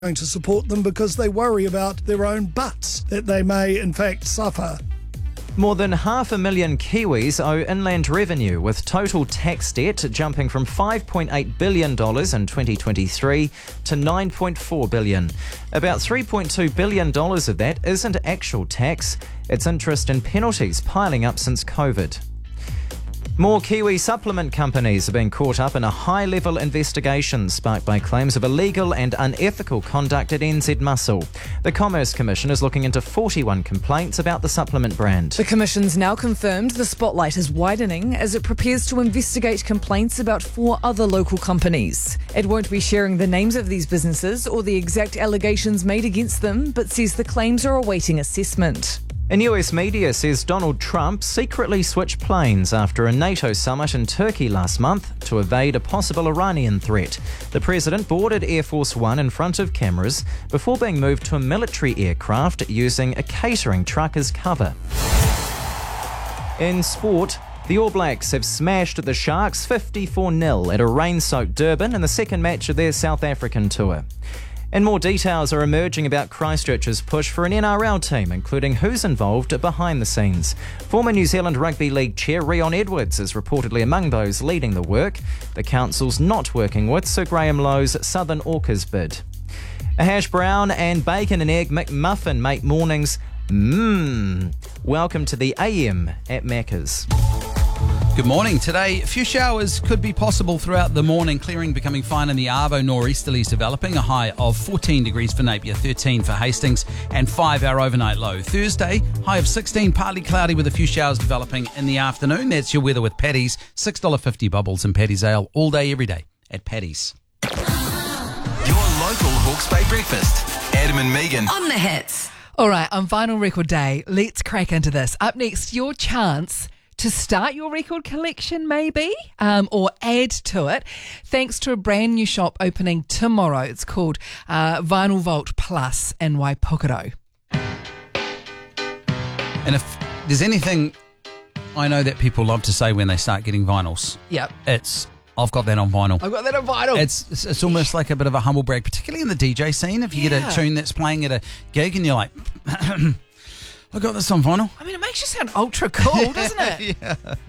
going to support them because they worry about their own butts, that they may in fact suffer. More than 500,000 Kiwis owe inland revenue, with total tax debt jumping from $5.8 billion in 2023 to $9.4 billion. About $3.2 billion of that isn't actual tax, it's interest and penalties piling up since COVID. More Kiwi supplement companies are being caught up in a high-level investigation sparked by claims of illegal and unethical conduct at NZ Muscle. The Commerce Commission is looking into 41 complaints about the supplement brand. The Commission's now confirmed the spotlight is widening as it prepares to investigate complaints about 4 other local companies. It won't be sharing the names of these businesses or the exact allegations made against them, but says the claims are awaiting assessment. And US media says Donald Trump secretly switched planes after a NATO summit in Turkey last month to evade a possible Iranian threat. The president boarded Air Force One in front of cameras before being moved to a military aircraft using a catering truck as cover. In sport, the All Blacks have smashed the Sharks 54-0 at a rain-soaked Durban in the second match of their South African tour. And more details are emerging about Christchurch's push for an NRL team, including who's involved behind the scenes. Former New Zealand Rugby League chair Rion Edwards is reportedly among those leading the work. The council's not working with Sir Graham Lowe's Southern Orcas bid. A hash brown and bacon and egg McMuffin make mornings Welcome to the AM at Macca's. Good morning. Today, a few showers could be possible throughout the morning, clearing becoming fine in the Arvo nor'easterlies developing, a high of 14 degrees for Napier, 13 for Hastings, and 5 our overnight low. Thursday, high of 16, partly cloudy with a few showers developing in the afternoon. That's your weather with Paddy's, $6.50 bubbles and Paddy's Ale all day, every day at Paddy's. Your local Hawke's Bay breakfast. Adam and Megan On the hits. All right, on Vinyl Record Day, let's crack into this. Up next, your chance to start your record collection, maybe, or add to it, thanks to a brand new shop opening tomorrow. It's called Vinyl Vault Plus in Waipukaro. And if there's anything I know that people love to say when they start getting vinyls, Yep. it's, I've got that on vinyl. I've got that on vinyl. It's almost like a bit of a humble brag, particularly in the DJ scene. If you get a tune that's playing at a gig and you're like, I got this on vinyl. I mean, it makes you sound ultra cool, doesn't it? Yeah.